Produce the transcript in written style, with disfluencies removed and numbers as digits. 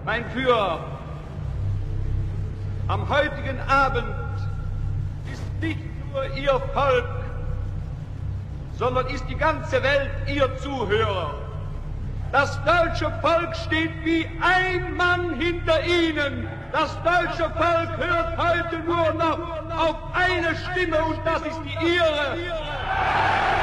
Mein Führer, am heutigen Abend ist nicht nur Ihr Volk, sondern ist die ganze Welt Ihr Zuhörer. Das deutsche Volk steht wie ein Mann hinter Ihnen. Das deutsche Volk hört heute nur noch auf eine Stimme, und das ist die Ihre.